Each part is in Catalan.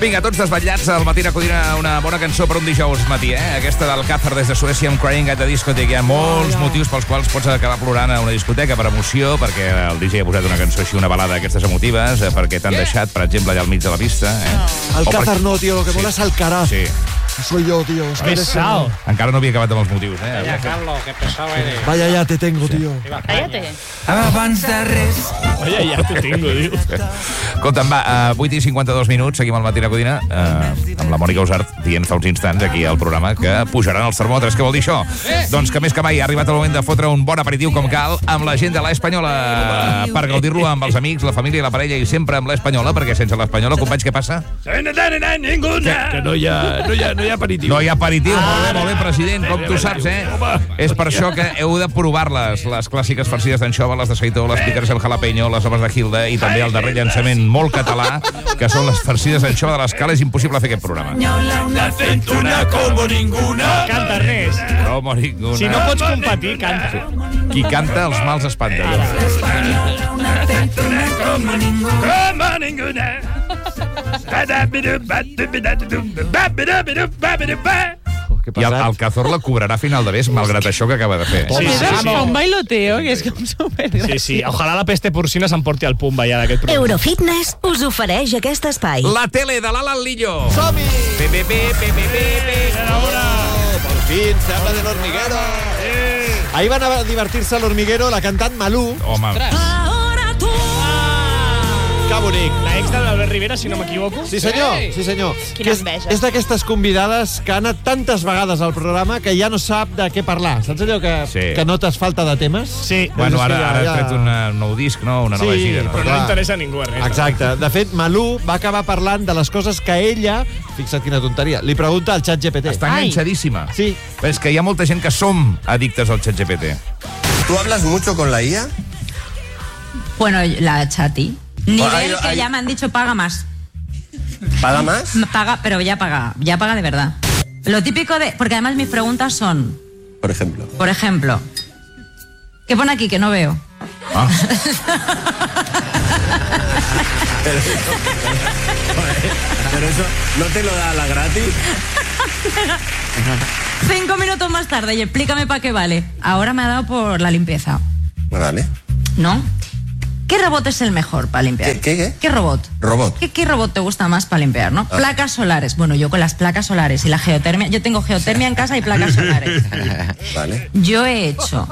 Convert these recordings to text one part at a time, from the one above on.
Vinga, tots desvetllats, al matí Codina, una bona cançó per un dijous matí, Aquesta del Càcer des de Suècia amb Crying at the Discotheque. Hi ha molts motius pels quals pots acabar plorant a una discoteca per emoció, perquè el DJ ha posat una cançó així, una balada d'aquestes emotives, perquè t'han deixat, per exemple, allà al mig de la pista. El Càcer no, tío, lo que mola es el Caraz. Sí. Soy yo, tío. Pesado. Encara no havia acabat amb els motius, Vaya, Carlos, que pesado eres. Vaya, ya te tengo, tío. Cállate. Abans de res. Vaya, ja te tengo, tio. Escolta'm, va, 8:52, seguim al matí Codina, amb la Mònica Usart dient fa uns instants aquí al programa que pujaran els termòmetres. Què vol dir això? Doncs que més que mai ha arribat el moment de fotre un bon aperitiu com cal amb la gent de l'Espanyola, per gaudir-lo amb els amics, la família i la parella, i sempre amb l'Espanyola, perquè sense l'Espanyola, companys, què passa? Que no hi ha aperitiu. No hi ha aperitiu. Molt bé, president, com tu saps, És per això que heu de provar-les, les clàssiques farcides d'anxova, les de seitó, les piqueres amb jalapeño, les noves de Hilda, i també el darrer llançament molt català, que són les farcides d'anxova de l'Escala. És impossible fer aquest programa. Una aceituna como ninguna. Canta res. Com ninguna. Si no pots competir, canta. Qui canta els mals espanta. Una aceituna como ninguna. I el Cazorla cobrarà a final de mes, malgrat això que acaba de fer. Sí. Un bailoteo, que és com supergràcies. Sí. Ojalà la peste porcina s'emporti al Pumba ja d'aquest programa. Eurofitness us ofereix aquest espai. La tele de l'Alan Lillo. ¡Somi! Ahora. Por fin se habla del hormiguero. Ahí van a divertir-se a l'hormiguero la cantant Malú. Home, Que bonic. La ex de l'Albert Rivera, si no m'equivoco. Sí, senyor. Sí, senyor. Quina enveja. És d'aquestes convidades que ha anat tantes vegades al programa que ja no sap de què parlar. Saps allò que notes falta de temes? Sí. bueno, Doncs és que ara ha tret un nou disc, no? Una nova gira. Però no clar. interessa a ningú, Ernest. Exacte. De fet, Malú va acabar parlant de les coses que ella, fixa't quina tonteria, li pregunta al ChatGPT. Està enganxadíssima. Sí. Però és que hi ha molta gent que som addictes al ChatGPT. ¿Tú hablas mucho con la IA? Bueno, la Chati. Nivel Ay, que ya me han dicho paga más. ¿Paga más? Paga, pero ya paga de verdad. Lo típico de... Porque además mis preguntas son... Por ejemplo. ¿Qué pone aquí que no veo? Ah. Pero eso, ¿no te lo da a la gratis? 5 minutos más tarde y explícame para qué vale. Ahora me ha dado por la limpieza. Vale. ¿No? ¿Qué robot es el mejor para limpiar? ¿Qué? ¿Qué robot? Robot. ¿Qué robot te gusta más para limpiar, no? Placas solares. Bueno, yo con las placas solares y la geotermia... Yo tengo geotermia en casa y placas solares. Vale. Yo he hecho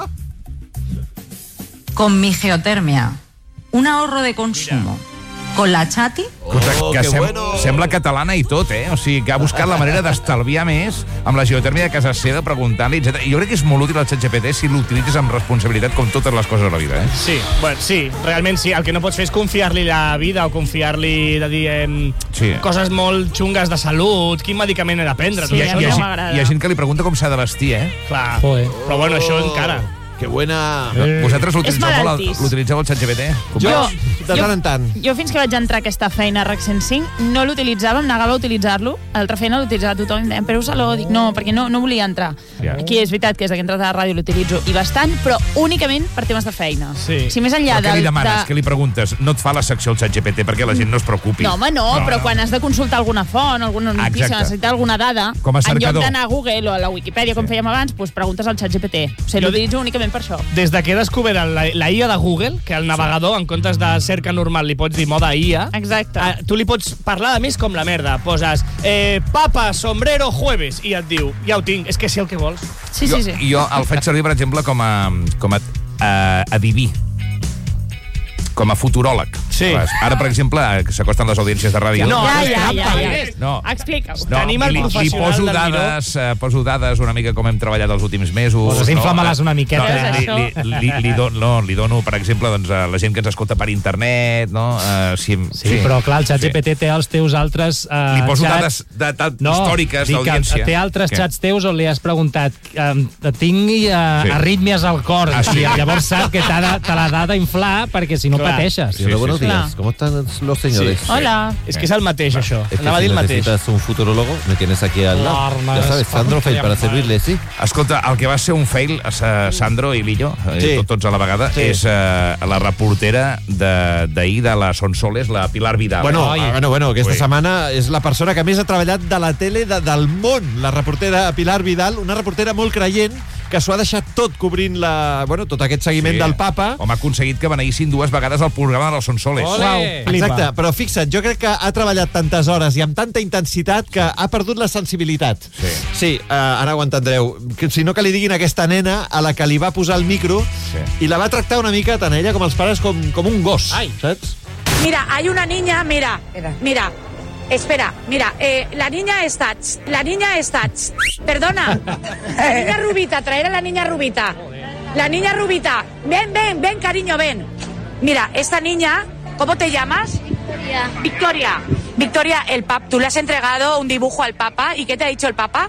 con mi geotermia un ahorro de consumo con la Chati. Que sembla catalana i tot, O sigui, que ha buscat la manera d'estalviar més amb la geotèrmia de casa seva, preguntant-li, etc. Jo crec que és molt útil el ChatGPT si l'utilitzes amb responsabilitat, com totes les coses a la vida, Sí, bueno, sí, realment sí. El que no pots fer és confiar-li la vida o confiar-li de dir coses molt xungues de salut, quin medicament he de prendre. Sí, Hi ha gent que li pregunta com s'ha de vestir, Clar, però bueno, això encara. Que buena... Vosaltres l'utilitzeu el ChatGPT? Jo, de tant en tant. Jo fins que vaig entrar a aquesta feina a RAC 105 no l'utilitzava, em negava a utilitzar-lo. A l'altra feina l'utilitzava tothom, però usa-lo. Dic, no, perquè no volia entrar. Aquí és veritat que des que he entrat a la ràdio l'utilitzo i bastant, però únicament per temes de feina. Sí. Si més enllà què li demanes? Què li preguntes? No et fa la secció al ChatGPT perquè la gent no es preocupi. No, home, no, però quan has de consultar alguna font, alguna notícia, necessitar alguna dada, com a cercador, en lloc d'anar a Google o a la Wikipedia, com fèiem abans, doncs preguntes al ChatGPT. O sigui, l'utilitzo únicament per això. Des de que he descobert la IA de Google, que al navegador, en comptes de cerca normal, li pots dir moda IA. Exacte. Tu li pots parlar de més com la merda. Poses papa, sombrero, jueves, i et diu, ja ho tinc, és que sé el que vols. Sí. Jo el faig servir, per exemple, com a adiví, com a futuròleg. Sí. Ara, per exemple, s'acosten les audiències de ràdio. Ja. Explica-ho. Tenim el professional del Miró. Poso dades una mica com hem treballat els últims mesos. Poses inflama-les una miqueta. Li dono, per exemple, doncs, a la gent que ens escolta per internet, no? Sí, però clar, el ChatGPT té els teus altres li poso dades històriques d'audiència. Té altres xats teus on li has preguntat tingui arrítmies al cor. Llavors sap que te l'ha d'inflar perquè si no pateixes. Hola. ¿Cómo están los señores? Sí. Hola. És que és el mateix, això. Es que Anava a si dir el mateix. necesitas un futurólogo, me tienes aquí al lado. Ya sabes, Sandro Fail, para servirle, sí. Escolta, el que va ser un fail, Sandro i Lillo, tots a la vegada, és la reportera d'ahir de la Sonsoles, la Pilar Vidal. Bueno, aquesta setmana és la persona que més ha treballat de la tele del món, la reportera Pilar Vidal, una reportera molt creient, que s'ho ha deixat tot cobrint tot aquest seguiment del papa. Home, ha aconseguit que beneïssin 2 vegades al programa de les Sonsoles. Exacte, però fixa't, jo crec que ha treballat tantes hores i amb tanta intensitat que ha perdut la sensibilitat. Sí, ara ho entendreu. Si no, que li diguin a aquesta nena a la que li va posar el micro i la va tractar una mica tant ella com els pares com un gos, saps? Mira, hay una niña, mira, espera, la niña está, perdona, la niña Rubita, traer a la niña Rubita, ven, cariño, ven. Mira, esta niña, ¿cómo te llamas? Victoria, el Papa, tú le has entregado un dibujo al Papa, ¿y qué te ha dicho el Papa?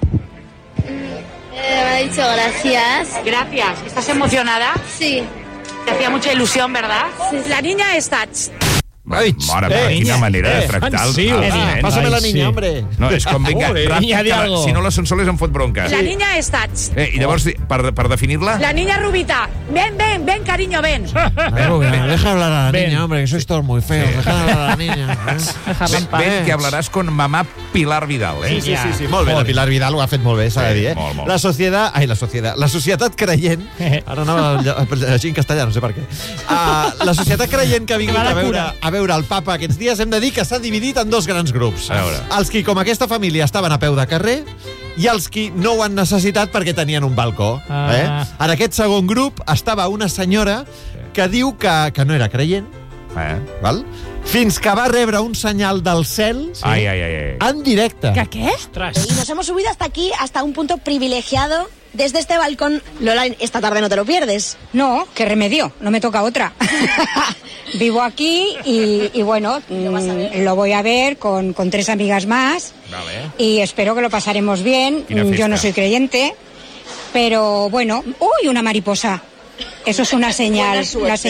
Me ha dicho gracias. Gracias, ¿estás emocionada? Sí. Te hacía mucha ilusión, ¿verdad? Sí. La niña está... Mare meva, quina manera de tractar els nens. Pásame la niña, hombre. No, és com, vinga, ràpid, si no la Sonsoles em fot bronca. La niña está... I llavors, per definir-la... La niña Rubita, ven, cariño, ven. Deja hablar a la niña, hombre, que sois todos muy feos. Deja hablar a la niña. Ven, que hablaràs con mamá Pilar Vidal, eh? Sí. Molt bé, la Pilar Vidal ho ha fet molt bé, s'ha de dir, eh? Molt. La societat creient... Ara anava així en castellà, no sé per què. La societat creient que ha vingut a veure el papa aquests dies, hem de dir que s'ha dividit en 2 grans grups. Els qui, com aquesta família, estaven a peu de carrer i els qui no ho han necessitat perquè tenien un balcó. En aquest segon grup estava una senyora que diu que no era creient, val? Fins que va rebre un senyal del cel en directe. ¿Qué? Y nos hemos subido hasta aquí, hasta un punto privilegiado desde este balcón. Lola, esta tarde no te lo pierdes. No, qué remedio, no me toca otra. Vivo aquí y bueno, lo voy a ver con 3 amigas más. Y espero que lo pasaremos bien. Yo no soy creyente, pero bueno. ¡Uy, una mariposa! Eso es una señal,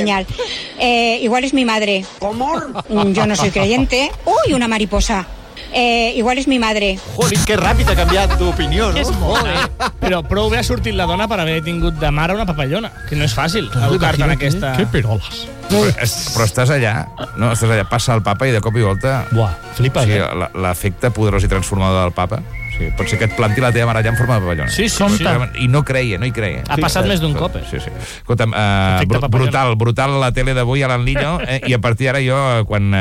igual es mi madre. ¿Cómo? Yo no soy creyente. ¡Uy, una mariposa! Igual és mi madre. Joder, que ràpid ha canviat d'opinió, no? És molt, Però prou bé ha sortit la dona per haver tingut de mare una papallona, que no és fàcil educar-te en aquesta... Que peroles. Però estàs allà, passa el papa i de cop i volta... Buah, flipes, l'efecte poderós i transformador del papa... Sí, pot ser que et planti la teva mare allà en forma de papallona. Sí. I no hi creia. Ha passat més d'un cop, Sí. Escolta'm, brutal la tele d'avui a l'Anillo, i a partir d'ara jo, quan